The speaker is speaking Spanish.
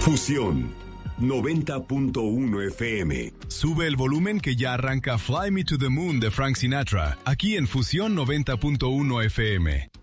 Fusión 90.1 FM. Sube el volumen que ya arranca Fly Me to the Moon de Frank Sinatra, aquí en Fusión 90.1 FM.